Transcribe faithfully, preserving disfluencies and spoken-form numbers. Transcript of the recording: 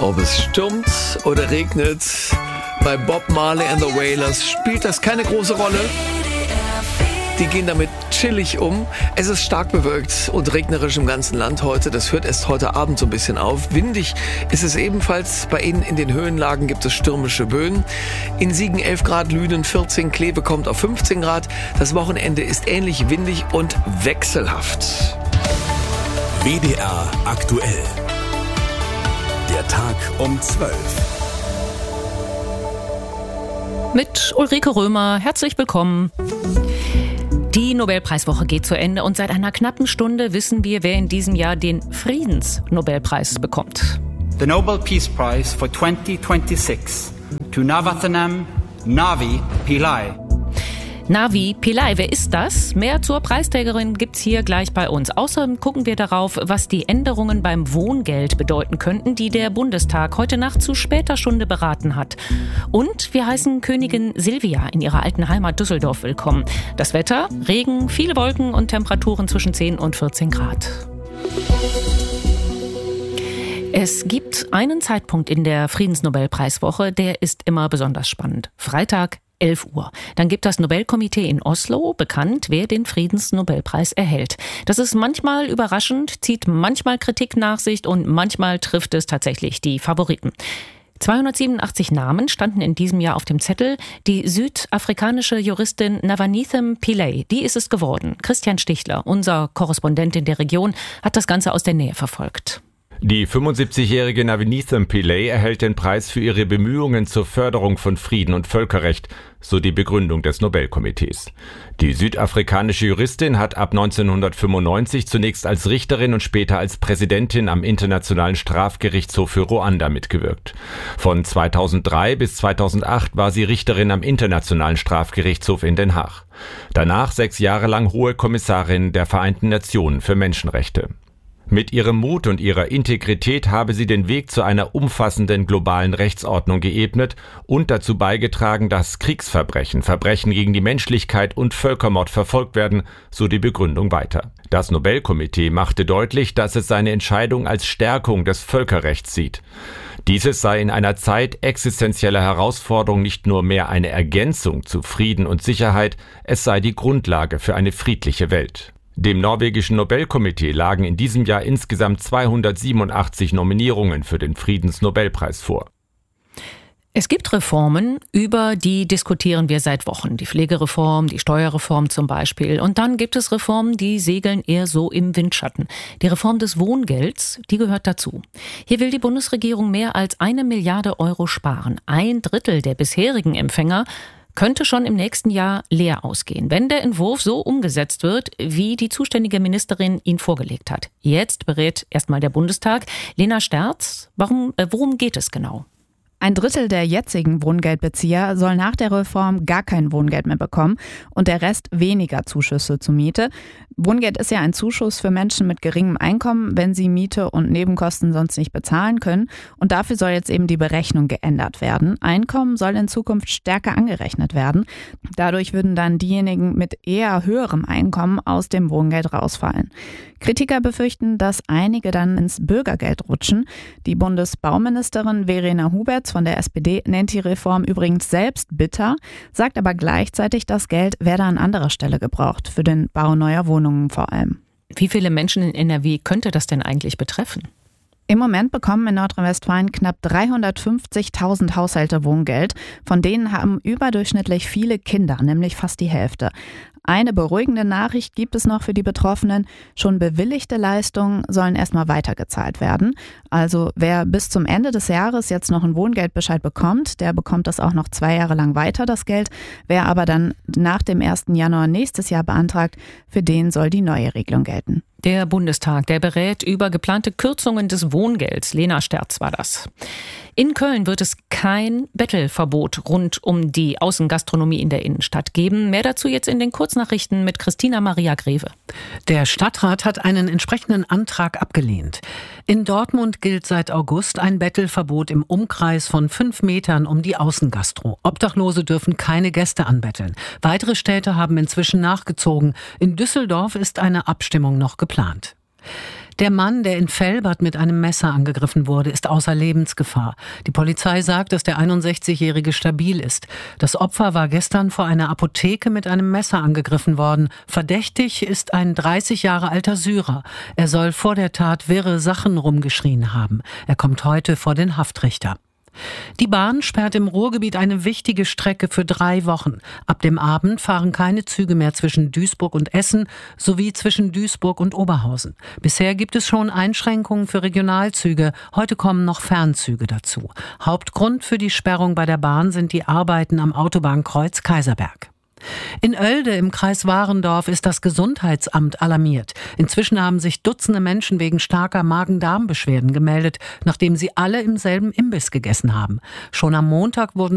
Ob es stürmt oder regnet, bei Bob Marley and the Wailers spielt das keine große Rolle. Die gehen damit chillig um. Es ist stark bewölkt und regnerisch im ganzen Land heute. Das hört erst heute Abend so ein bisschen auf. Windig ist es ebenfalls. Bei Ihnen in den Höhenlagen gibt es stürmische Böen. In Siegen elf Grad, Lünen vierzehn, Kleve kommt auf fünfzehn Grad. Das Wochenende ist ähnlich windig und wechselhaft. W D R aktuell. Der Tag um zwölf. Mit Ulrike Römer, herzlich willkommen. Die Nobelpreiswoche geht zu Ende und seit einer knappen Stunde wissen wir, wer in diesem Jahr den Friedensnobelpreis bekommt. The Nobel Peace Prize for twenty twenty-six to Navathanam Navi Pillai. Navi Pillai, wer ist das? Mehr zur Preisträgerin gibt's hier gleich bei uns. Außerdem gucken wir darauf, was die Änderungen beim Wohngeld bedeuten könnten, die der Bundestag heute Nacht zu später Stunde beraten hat. Und wir heißen Königin Silvia in ihrer alten Heimat Düsseldorf willkommen. Das Wetter, Regen, viele Wolken und Temperaturen zwischen zehn und vierzehn Grad. Es gibt einen Zeitpunkt in der Friedensnobelpreiswoche, der ist immer besonders spannend. Freitag, elf Uhr. Dann gibt das Nobelkomitee in Oslo bekannt, wer den Friedensnobelpreis erhält. Das ist manchmal überraschend, zieht manchmal Kritik nach sich und manchmal trifft es tatsächlich die Favoriten. zweihundertsiebenundachtzig Namen standen in diesem Jahr auf dem Zettel. Die südafrikanische Juristin Navanithem Pillay, die ist es geworden. Christian Stichler, unser Korrespondent in der Region, hat das Ganze aus der Nähe verfolgt. Die fünfundsiebzigjährige Navanithem Pillay erhält den Preis für ihre Bemühungen zur Förderung von Frieden und Völkerrecht, so die Begründung des Nobelkomitees. Die südafrikanische Juristin hat ab neunzehnhundertfünfundneunzig zunächst als Richterin und später als Präsidentin am Internationalen Strafgerichtshof für Ruanda mitgewirkt. Von zweitausenddrei bis zweitausendacht war sie Richterin am Internationalen Strafgerichtshof in Den Haag. Danach sechs Jahre lang Hohe Kommissarin der Vereinten Nationen für Menschenrechte. Mit ihrem Mut und ihrer Integrität habe sie den Weg zu einer umfassenden globalen Rechtsordnung geebnet und dazu beigetragen, dass Kriegsverbrechen, Verbrechen gegen die Menschlichkeit und Völkermord verfolgt werden, so die Begründung weiter. Das Nobelkomitee machte deutlich, dass es seine Entscheidung als Stärkung des Völkerrechts sieht. Dieses sei in einer Zeit existenzieller Herausforderung nicht nur mehr eine Ergänzung zu Frieden und Sicherheit, es sei die Grundlage für eine friedliche Welt. Dem norwegischen Nobelkomitee lagen in diesem Jahr insgesamt zweihundertsiebenundachtzig Nominierungen für den Friedensnobelpreis vor. Es gibt Reformen, über die diskutieren wir seit Wochen. Die Pflegereform, die Steuerreform zum Beispiel. Und dann gibt es Reformen, die segeln eher so im Windschatten. Die Reform des Wohngelds, die gehört dazu. Hier will die Bundesregierung mehr als eine Milliarde Euro sparen. Ein Drittel der bisherigen Empfänger könnte schon im nächsten Jahr leer ausgehen, wenn der Entwurf so umgesetzt wird, wie die zuständige Ministerin ihn vorgelegt hat. Jetzt berät erstmal der Bundestag. Lena Sterz, warum, äh, worum geht es genau? Ein Drittel der jetzigen Wohngeldbezieher soll nach der Reform gar kein Wohngeld mehr bekommen und der Rest weniger Zuschüsse zur Miete. Wohngeld ist ja ein Zuschuss für Menschen mit geringem Einkommen, wenn sie Miete und Nebenkosten sonst nicht bezahlen können. Und dafür soll jetzt eben die Berechnung geändert werden. Einkommen soll in Zukunft stärker angerechnet werden. Dadurch würden dann diejenigen mit eher höherem Einkommen aus dem Wohngeld rausfallen. Kritiker befürchten, dass einige dann ins Bürgergeld rutschen. Die Bundesbauministerin Verena Huberts von der S P D nennt die Reform übrigens selbst bitter, sagt aber gleichzeitig, das Geld werde an anderer Stelle gebraucht, für den Bau neuer Wohnungen vor allem. Wie viele Menschen in N R W könnte das denn eigentlich betreffen? Im Moment bekommen in Nordrhein-Westfalen knapp dreihundertfünfzigtausend Haushalte Wohngeld. Von denen haben überdurchschnittlich viele Kinder, nämlich fast die Hälfte. Eine beruhigende Nachricht gibt es noch für die Betroffenen. Schon bewilligte Leistungen sollen erstmal weitergezahlt werden. Also wer bis zum Ende des Jahres jetzt noch einen Wohngeldbescheid bekommt, der bekommt das auch noch zwei Jahre lang weiter, das Geld. Wer aber dann nach dem ersten Januar nächstes Jahr beantragt, für den soll die neue Regelung gelten. Der Bundestag, der berät über geplante Kürzungen des Wohngelds. Lena Sterz war das. In Köln wird es kein Bettelverbot rund um die Außengastronomie in der Innenstadt geben. Mehr dazu jetzt in den Kurznachrichten mit Christina Maria Greve. Der Stadtrat hat einen entsprechenden Antrag abgelehnt. In Dortmund gilt seit August ein Bettelverbot im Umkreis von fünf Metern um die Außengastro. Obdachlose dürfen keine Gäste anbetteln. Weitere Städte haben inzwischen nachgezogen. In Düsseldorf ist eine Abstimmung noch geplant. Der Mann, der in Velbert mit einem Messer angegriffen wurde, ist außer Lebensgefahr. Die Polizei sagt, dass der einundsechzigjährige stabil ist. Das Opfer war gestern vor einer Apotheke mit einem Messer angegriffen worden. Verdächtig ist ein dreißig Jahre alter Syrer. Er soll vor der Tat wirre Sachen rumgeschrien haben. Er kommt heute vor den Haftrichter. Die Bahn sperrt im Ruhrgebiet eine wichtige Strecke für drei Wochen. Ab dem Abend fahren keine Züge mehr zwischen Duisburg und Essen sowie zwischen Duisburg und Oberhausen. Bisher gibt es schon Einschränkungen für Regionalzüge. Heute kommen noch Fernzüge dazu. Hauptgrund für die Sperrung bei der Bahn sind die Arbeiten am Autobahnkreuz Kaiserberg. In Oelde im Kreis Warendorf ist das Gesundheitsamt alarmiert. Inzwischen haben sich Dutzende Menschen wegen starker Magen-Darm-Beschwerden gemeldet, nachdem sie alle im selben Imbiss gegessen haben. Schon am Montag wurden